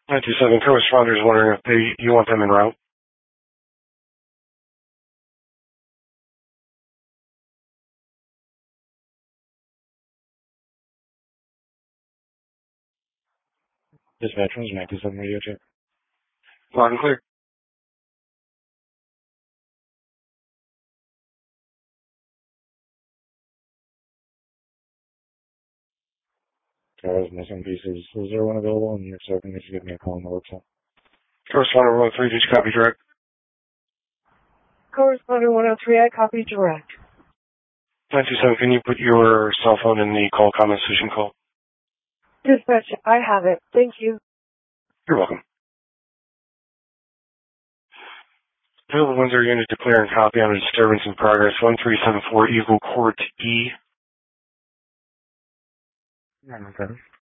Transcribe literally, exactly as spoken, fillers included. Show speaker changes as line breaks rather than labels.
nine two seven, co-responder is wondering if they, you want them en route. Dispatch, this is nine two seven radio check. Loud and clear. I was missing pieces. Is there one available? And you're so can you give me a call on the website? Correspondent one oh three, did you copy direct?
Correspondent one oh three, I copy direct.
nine two seven, can you put your cell phone in the call comment solution call?
Dispatch, I have it. Thank you.
You're welcome. Available Windsor unit declaring copy on a disturbance in progress, one three seven four Eagle Court E. Okay.